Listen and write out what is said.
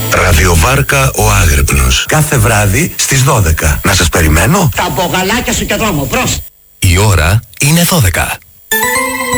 Ραδιοβάρκα ο Άγρυπνος. Κάθε βράδυ στις 12. Να σας περιμένω. Τα μπογαλάκια σου και δρόμο, προς. Η ώρα είναι 12.